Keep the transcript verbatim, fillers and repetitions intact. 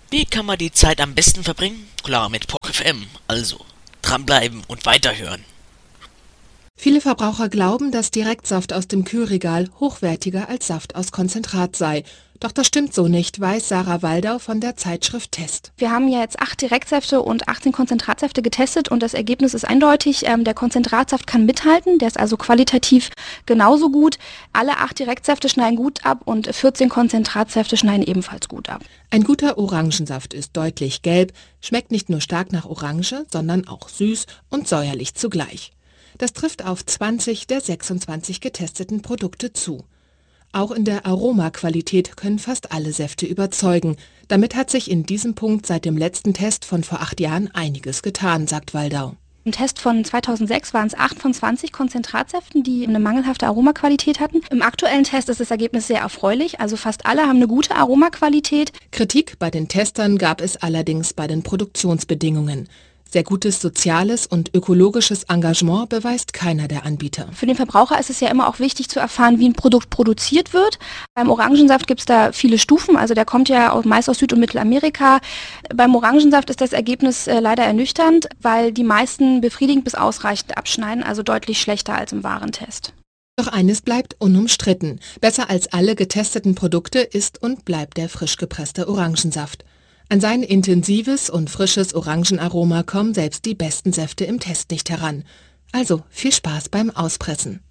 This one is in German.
Wie kann man die Zeit am besten verbringen? Klar, mit POC F M. Also, dranbleiben und weiterhören. Viele Verbraucher glauben, dass Direktsaft aus dem Kühlregal hochwertiger als Saft aus Konzentrat sei. Doch das stimmt so nicht, weiß Sarah Waldau von der Zeitschrift Test. Wir haben ja jetzt acht Direktsäfte und achtzehn Konzentratsäfte getestet und das Ergebnis ist eindeutig. Ähm, der Konzentratsaft kann mithalten, der ist also qualitativ genauso gut. Alle acht Direktsäfte schneiden gut ab und vierzehn Konzentratsäfte schneiden ebenfalls gut ab. Ein guter Orangensaft ist deutlich gelb, schmeckt nicht nur stark nach Orange, sondern auch süß und säuerlich zugleich. Das trifft auf zwanzig der sechsundzwanzig getesteten Produkte zu. Auch in der Aromaqualität können fast alle Säfte überzeugen. Damit hat sich in diesem Punkt seit dem letzten Test von vor acht Jahren einiges getan, sagt Waldau. Im Test von zweitausendsechs waren es acht von zwanzig Konzentratsäften, die eine mangelhafte Aromaqualität hatten. Im aktuellen Test ist das Ergebnis sehr erfreulich, also fast alle haben eine gute Aromaqualität. Kritik bei den Testern gab es allerdings bei den Produktionsbedingungen. Sehr gutes soziales und ökologisches Engagement beweist keiner der Anbieter. Für den Verbraucher ist es ja immer auch wichtig zu erfahren, wie ein Produkt produziert wird. Beim Orangensaft gibt es da viele Stufen, also der kommt ja auch meist aus Süd- und Mittelamerika. Beim Orangensaft ist das Ergebnis äh, leider ernüchternd, weil die meisten befriedigend bis ausreichend abschneiden, also deutlich schlechter als im Warentest. Doch eines bleibt unumstritten. Besser als alle getesteten Produkte ist und bleibt der frisch gepresste Orangensaft. An sein intensives und frisches Orangenaroma kommen selbst die besten Säfte im Test nicht heran. Also viel Spaß beim Auspressen.